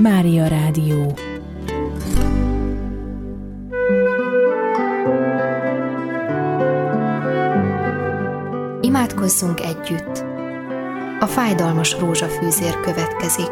Mária Rádió. Imádkozzunk együtt! A fájdalmas rózsafűzér következik.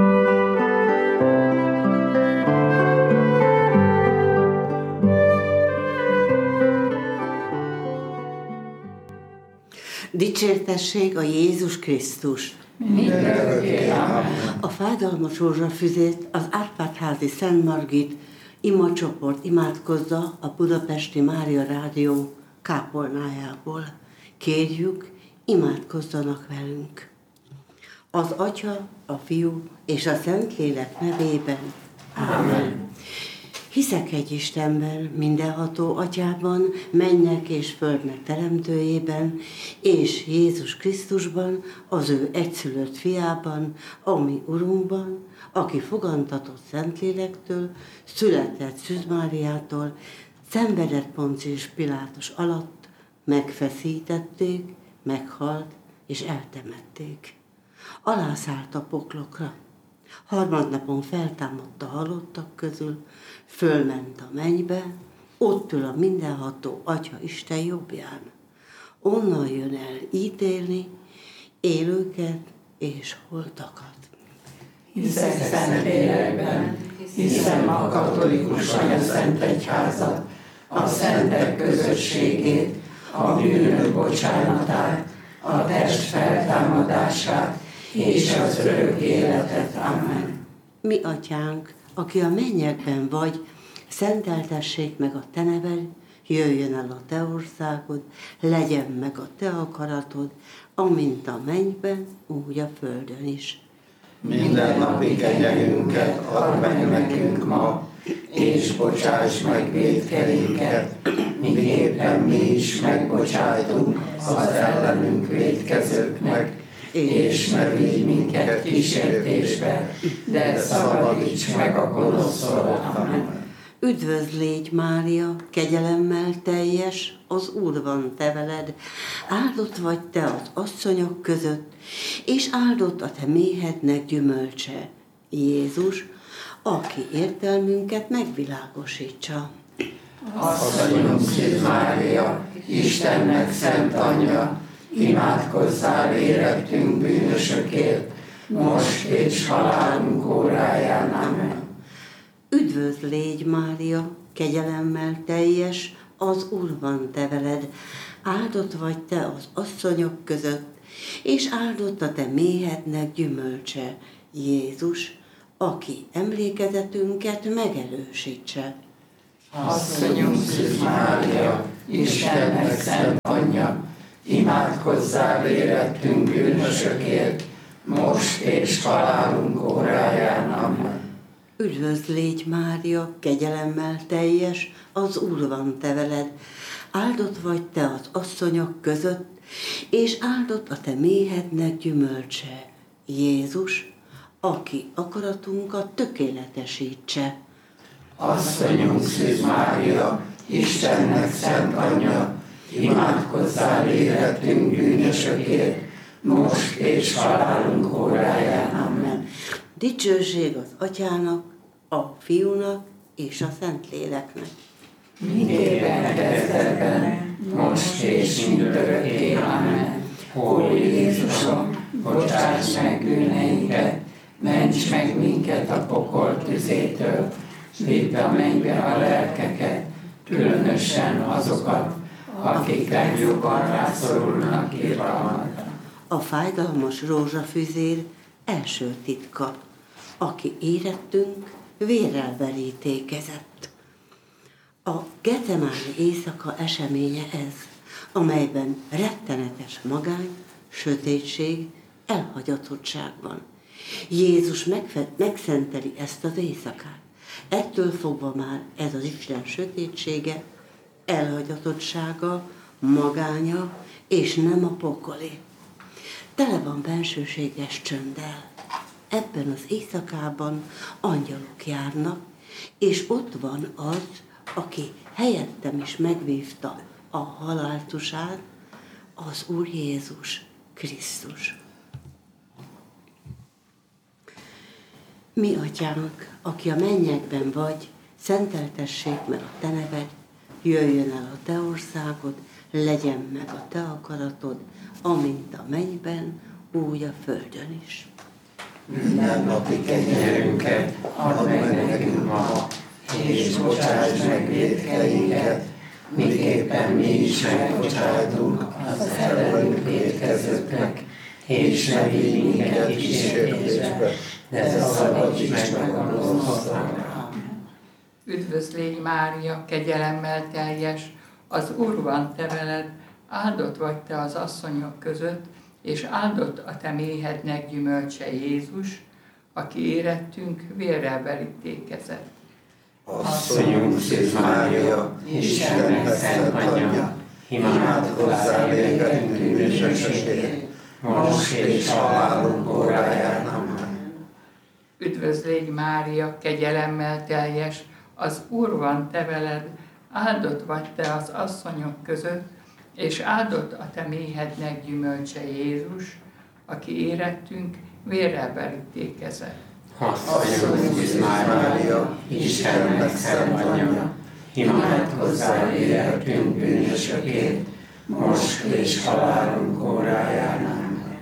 Dicsértessék a Jézus Krisztus! Mindörökké, amen. A fájdalmas rózsafüzét az Árpád-házi Szent Margit imacsoport imádkozza a Budapesti Mária Rádió kápolnájából. Kérjük, imádkozzanak velünk. Az Atya, a Fiú és a Szentlélek nevében. Ámen. Hiszek egy Istenben, mindenható Atyában, mennyek és földnek teremtőjében, és Jézus Krisztusban, az ő egyszülött fiában, a mi Urunkban, aki fogantatott Szentlélektől, született Szűz Máriától, szenvedett Poncius Pilátus alatt, megfeszítették, meghalt és eltemették. Alászállt a poklokra. Harmadnapon feltámadt a halottak közül, fölment a mennybe, ott ül a mindenható Atya Isten jobbján. Onnan jön el ítélni élőket és holtakat. Hiszek Szentlélekben, hiszem a katolikus Szent Egyházat, a szentek közösségét, a bűnök bocsánatát, a test feltámadását és az örök életet. Amen. Mi Atyánk, aki a mennyekben vagy, szenteltessék meg a te neved, jöjjön el a te országod, legyen meg a te akaratod, amint a mennyben, úgy a földön is. Minden napi kenyerünket add meg nekünk ma, és bocsáss meg vétkeinket, miképpen mi is megbocsájtunk az ellenünk vétkezőknek, és ne vigy minket kísértésbe, de szabadíts meg a gonosztól. Amen. Üdvözl légy, Mária, kegyelemmel teljes, az Úr van te veled, áldott vagy te az asszonyok között, és áldott a te méhednek gyümölcse, Jézus, aki értelmünket megvilágosítsa. Asszonyunk Szűz Mária, Istennek szent anyja, imádkozzál érettünk bűnösökért, most és halálunk óráján. Amen. Üdvözl légy, Mária, kegyelemmel teljes, az Úr van te veled, áldott vagy te az asszonyok között, és áldott a te méhednek gyümölcse, Jézus, aki emlékezetünket megerősítse. Asszonyunk Szűz Mária, Istennek szent anyja, imádkozzál érettünk bűnösökért, most és halálunk óráján. Amen. Üdvözl légy, Mária, kegyelemmel teljes, az Úr van te veled, áldott vagy te az asszonyok között, és áldott a te méhednek gyümölcse, Jézus, aki akaratunkat tökéletesítse. Asszonyunk Szűz Mária, Istennek szent anyja, imádkozzál érettünk bűnösökért, most és halálunk óráján. Amen. Dicsőség az Atyának, a Fiúnak és a Szentléleknek. Miképpen kezdetben, most és mindörökké. Amen. Ó Jézusom, bocsáss meg bűneinket, ments meg minket a pokol tüzétől, vidd a mennybe a lelkeket, különösen azokat, akik legjobban rászorulnak irgalmadra. A fájdalmas rózsafüzér első titka, aki érettünk vérrel verítékezett. A Getzemáni éjszaka eseménye ez, amelyben rettenetes magány, sötétség, elhagyatottság van. Jézus megszenteli ezt az éjszakát. Ettől fogva már ez az Isten sötétsége, elhagyatottsága, magánya, és nem a pokolé. Tele van bensőséges csönddel. Ebben az éjszakában angyalok járnak, és ott van az, aki helyettem is megvívta a haláltusát, az Úr Jézus Krisztus. Mi atyánk, aki a mennyekben vagy, szenteltessék meg a te neved, jöjjön el a te országod, legyen meg a te akaratod, amint a mennyben, úgy a földön is. Mindennapi kenyerünket add meg nekünk ma, és bocsáss meg vétkeinket, miképpen mi is megbocsájtunk az ellenünk vétkezőknek, és ne vigy minket kísértésbe, de szabadíts meg a gonosztól. Üdvözlégy Mária, kegyelemmel teljes, az Úr van te veled, áldott vagy te az asszonyok között, és áldott a te méhednek gyümölcse Jézus, aki érettünk vérrel verítékezett. Asszonyunk Szűz Mária, Istennek szent anyja, imád hozzá végetünk bűnösökért, most és halálunk óráján. Amen. Üdvözlégy Mária, kegyelemmel teljes, az Úr van te veled, áldott vagy te az asszonyok között, és áldott a te méhednek gyümölcse Jézus, aki érettünk vérrel verítékezett. Asszonyunk Szűz Mária, Istennek szent anyja, imád hozzá végetünk bűnösökért, most és halálunk óráján. Amen.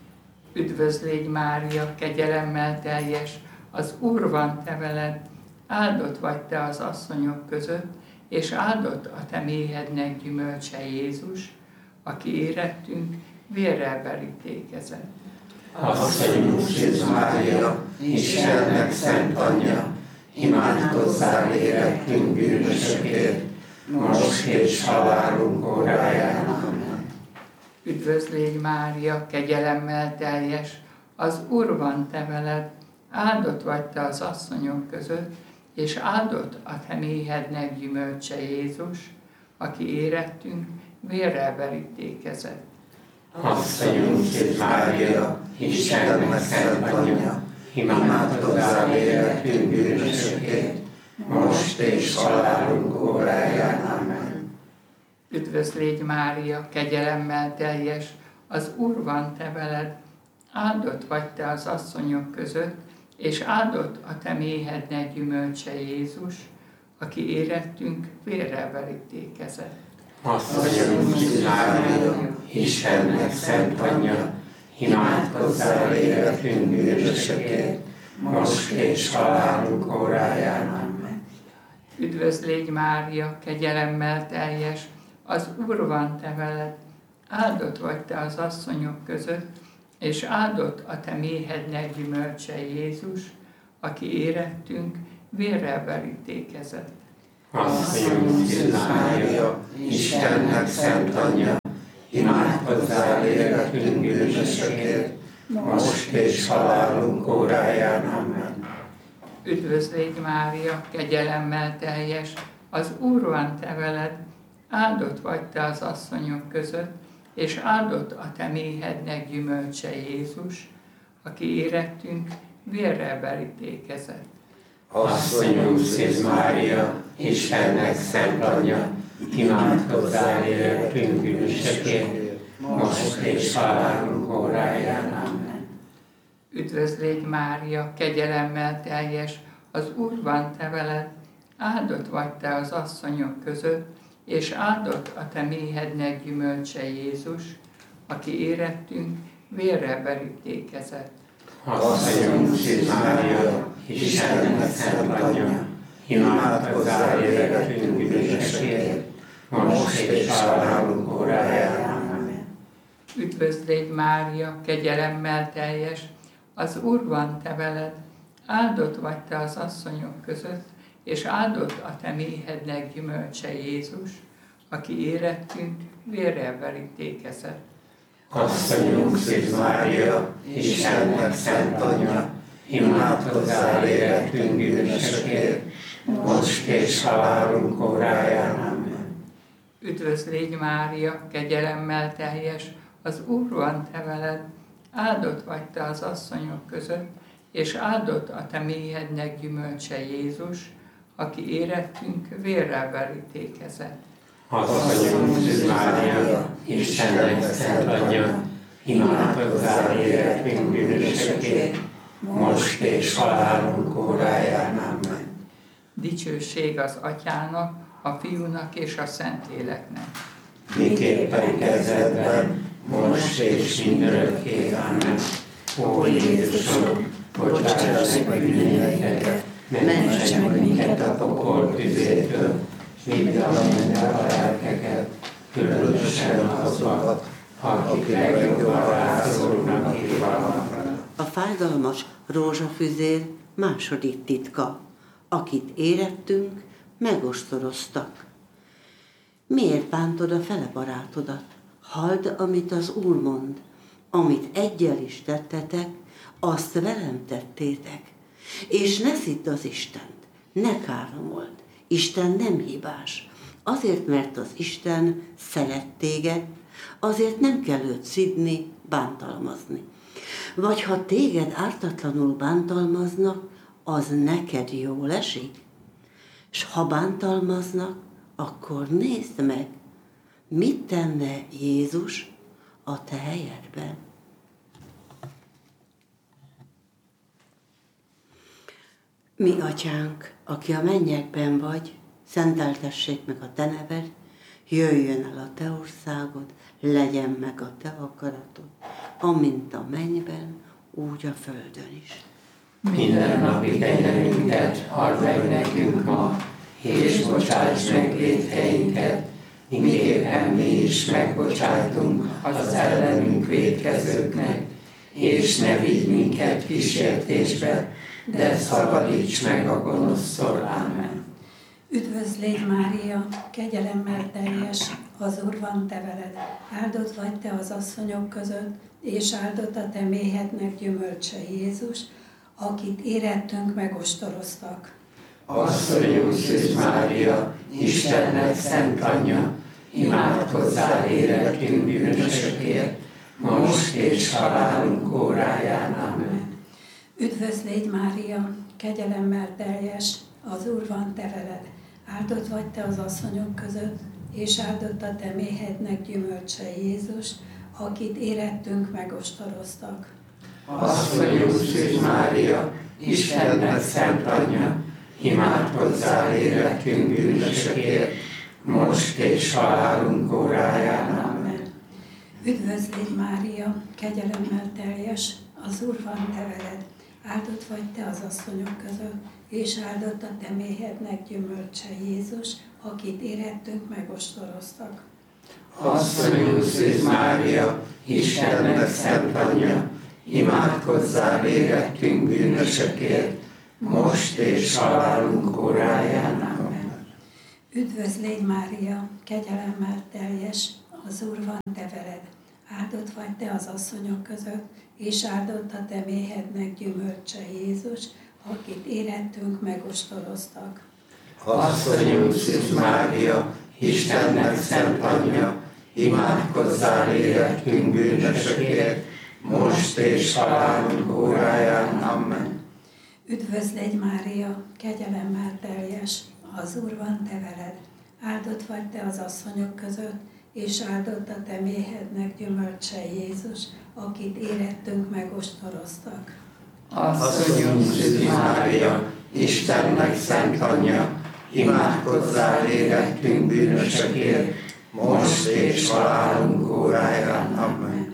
Üdvözlégy Mária, kegyelemmel teljes, az Úr van te veled, áldott vagy te az asszonyok között, és áldott a te méhednek gyümölcse Jézus, aki érettünk vérrel verítékezett. Asszonyunk Szűz Mária, Istennek szent anyja, imádkozzál érettünk bűnösökért, most és halálunk óráján. Amen. Üdvözlégy Mária, kegyelemmel teljes, az Úr van te veled, áldott vagy te az asszonyok között, és áldott a te méhednek gyümölcse Jézus, aki érettünk vérrel verítékezett. Asszonyunk Szűz Mária, Istennek szent anyja, imádkozzál érettünk bűnösökért, most és halálunk óráján. Amen. Üdvözlégy Mária, kegyelemmel teljes, az Úr van te veled, áldott vagy te az asszonyok között, és áldott a te méhednek gyümölcse Jézus, aki érettünk vérrel verítékezett. Asszonyunk Szűz Mária, Istennek szent anyja, imádkozzál érettünk bűnösökért, most és halálunk óráján. Amen. Üdvözlégy Mária, kegyelemmel teljes, az Úr van te veled, áldott vagy te az asszonyok között, és áldott a te méhednek gyümölcse Jézus, aki érettünk vérrel verítékezett. Asszonyunk Szűz Mária, Istennek szent anyja, imádkozzál érettünk bűnösökért, most és halálunk óráján. Amen. Üdvözlégy Mária, kegyelemmel teljes, az Úr van te veled, áldott vagy te az asszonyok között, és áldott a te méhednek gyümölcse Jézus, aki érettünk vérrel verítékezett. Asszonyunk Szűz Mária, Istennek szent anyja, imádkozzál érettünk bűnösökért, most és halálunk óráján. Amen. Üdvözlégy Mária, kegyelemmel teljes, az Úr van te veled, áldott vagy te az asszonyok között, és áldott a te méhednek gyümölcse Jézus, aki érettünk vérrel verítékezett. Asszonyunk Szűz Mária, Istennek szent anyja, imádkozzál érettünk bűnösökért, most és halálunk óráján. Amen. Üdvözlégy Mária, kegyelemmel teljes, az Úr van te veled, áldott vagy te az asszonyok között, és áldott a te méhednek gyümölcse Jézus, aki érettünk vérrel verítékezett. Asszonyunk Szűz Mária, Istennek szent anyja, imádkozzál érettünk bűnösökért, most és halálunk óráján. Amen. Üdvözlégy Mária, kegyelemmel teljes, az Úr van te veled, áldott vagy te az asszonyok között, és áldott a te méhednek gyümölcse Jézus, aki érettünk vérrel verítékezett. Asszonyunk Szűz Mária, Istennek szent anyja, imádkozzál érettünk bűnösökért, most és halálunk óráján. Amen. Dicsőség az Atyának, a Fiúnak és a Szentléleknek. Miképpen kezdetben, most és mindörökké. Amen. Ó Jézusom, bocsáss meg bűneinket, ments meg minket a pokol tüzétől, vidd a mennybe a lelkeket, különösen azokat, akik legjobban rászorulnak irgalmakra. A fájdalmas rózsafüzér második titka. Akit érettünk, megostoroztak. Miért bántod a fele barátodat? Halld, amit az Úr mond. Amit egyel is tettetek, azt velem tettétek. És ne szidd az Istent, ne káromold. Isten nem hibás. Azért, mert az Isten szeret téged, azért nem kell őt szidni, bántalmazni. Vagy ha téged ártatlanul bántalmaznak, az neked jól esik? S ha bántalmaznak, akkor nézd meg, mit tenne Jézus a te helyedben. Mi atyánk, aki a mennyekben vagy, szenteltessék meg a te neved, jöjjön el a te országod, legyen meg a te akaratod, amint a mennyben, úgy a földön is. Minden napi kenyerünket add meg nekünk ma, és bocsáss meg vétkeinket, miképpen mi is megbocsátunk az ellenünk vétkezőknek, és ne vigy minket kísértésbe, de szabadíts meg a gonosztól. Ámen. Üdvözl légy Mária, kegyelemmel teljes, az Úr van te veled. Áldott vagy te az asszonyok között, és áldott a te méhednek gyümölcse Jézus, akit érettünk megostoroztak. Asszonyunk Szűz Mária, Istennek szent anyja, imádkozzál érettünk bűnösökért, most és halálunk óráján. Amen. Üdvözl légy Mária, kegyelemmel teljes, az Úr van te veled. Áldott vagy te az asszonyok között, és áldott a te méhednek gyümölcse Jézus, akit érettünk megostoroztak. Asszonyunk Szűz Mária, Istennek szent anyja, imádkozzál érettünk bűnösökért, most és halálunk óráján. Amen. Üdvözl légy Mária, kegyelemmel teljes, az Úr van te veled. Áldott vagy te az asszonyok között, és áldott a te méhednek gyümölcse Jézus, akit érettünk megostoroztak. Asszonyunk Szűz Mária, Istennek szent anyja, imádkozzál érettünk bűnösökért, most és halálunk óráján. Amen. Üdvözl légy Mária, kegyelemmel teljes, az Úr van te veled. Áldott vagy te az asszonyok között, és áldott a te méhednek gyümölcse Jézus, akit érettünk megostoroztak. Asszonyunk Szűz Mária, Istennek szent anyja, imádkozzál érettünk bűnösökért, most és halálunk óráján. Amen. Üdvözl légy Mária, kegyelemmel teljes, az Úr van te veled. Áldott vagy te az asszonyok között, és áldott a te méhednek gyümölcse Jézus, akit érettünk megostoroztak. Asszonyunk Szűz Mária, Istennek szent anyja, imádkozzál érettünk bűnösökért, most és halálunk óráján. Amen.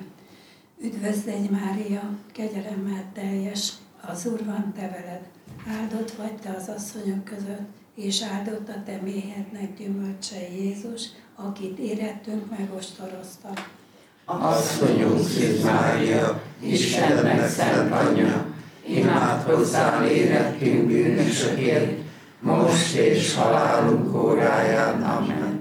Üdvözl légy Mária, kegyelemmel teljes, az Úr van te veled. Áldott vagy te az asszonyok között, és áldott a te méhednek gyümölcse Jézus, akit érettünk megostoroztak. Asszonyunk Szűz Mária, Istennek szent anyja, imádkozzál érettünk bűnösökért, most és halálunk óráján. Amen.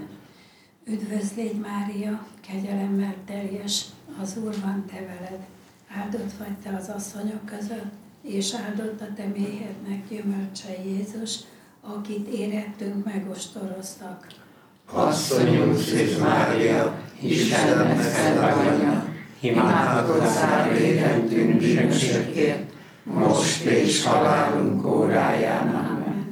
Üdvözl légy Mária, kegyelemmel teljes, az Úr van te veled. Áldott vagy te az asszonyok között, és áldott a te méhednek gyümölcse Jézus, akit érettünk megostoroztak. Asszonyunk Szűz Mária, Istennek szent anyja, imádkozzál érettünk bűnösökért, most és halálunk óráján. Amen.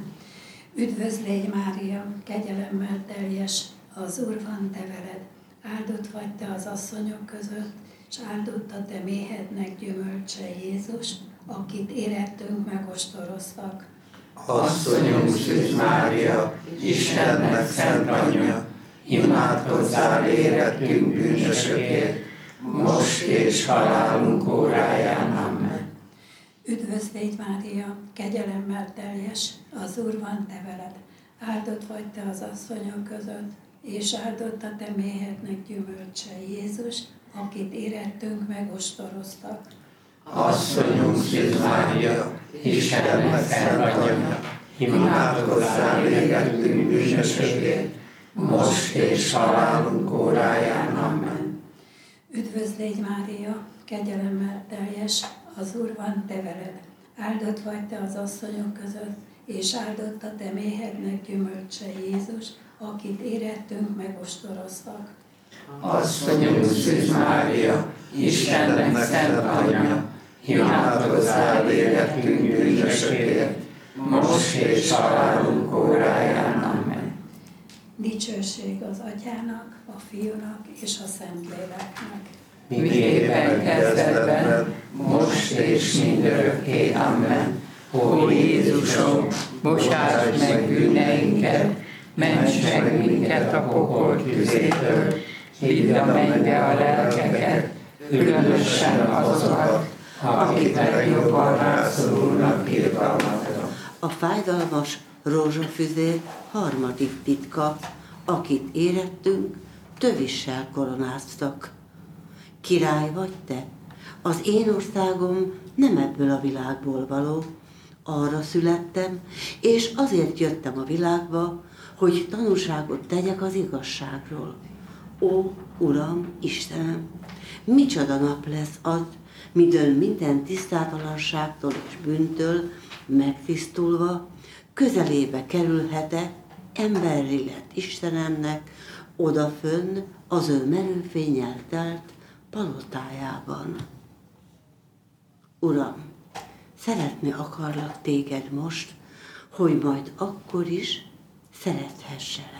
Üdvözl légy Mária, kegyelemmel teljes, az Úr van te veled. Áldott vagy te az asszonyok között, és áldott a te méhednek gyümölcse Jézus, akit érettünk megostoroztak. Asszonyunk Szűz Mária, Istennek szent anyja, imádkozzál érettünk bűnösökért, most és halálunk óráján. Amen. Üdvözl légy Mária, kegyelemmel teljes, az Úr van te veled. Áldott vagy te az asszonyok között, és áldott a te méhednek gyümölcse, Jézus, akit érettünk megostoroztak. Asszonyunk Szűz Mária, Istennek szent anyja, imádkozzál érettünk bűnösökért, most és halálunk óráján. Amen. Üdvözl légy Mária, kegyelemmel teljes, az Úr van te veled. Áldott vagy te az asszonyok között, és áldott a te méhednek gyümölcse, Jézus, akit érettünk megostoroztak. Asszonyunk Szűz Mária, Istennek szent anyja, imádkozzál érettünk bűnösökért, most és halálunk óráján. Amen. Dicsőség az Atyának, a Fiúnak és a Szentléleknek. Miképpen kezdetben, most és mindörökké. Amen. Ó Jézusom, bocsáss meg bűneinket, ments meg minket a pokol tüzétől, vidd a mennybe a lelkeket, különösen azokat, akik legjobban rászorulnak irgalmadra. A fájdalmas rózsafüzér harmadik titka, akit érettünk, tövissel koronáztak. Király vagy te, az én országom nem ebből a világból való, arra születtem, és azért jöttem a világba, hogy tanúságot tegyek az igazságról. Ó, Uram, Istenem, micsoda nap lesz az, midőn minden tisztátalanságtól és bűntől megtisztulva, közelébe kerülhetek emberi lett Istenemnek, odafönn az ő merőfénnyel telt palotájában. Uram, szeretni akarlak téged most, hogy majd akkor is szerethesselek.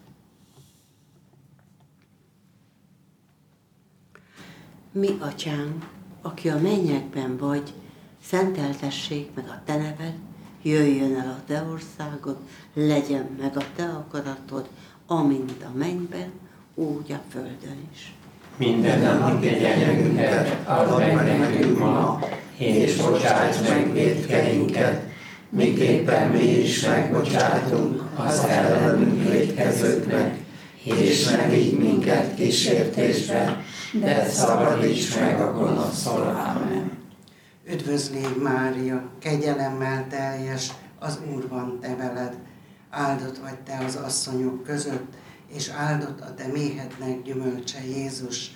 Mi, Atyánk, aki a mennyekben vagy, szenteltessék meg a te neved, jöjjön el a te országod, legyen meg a te akaratod, amint a mennyben, úgy a földön is. Mindennapi kegyelmünket add meg nekünk ma, és bocsáss meg vétkeinket, miképpen mi is megbocsátunk az ellenünk vétkezőknek, és ne vigy minket kísértésbe, de szabadíts meg a gonosztól. Amen. Üdvözl légy Mária, kegyelemmel teljes, az Úr van te veled. Áldott vagy te az asszonyok között, és áldott a te méhednek gyümölcse, Jézus,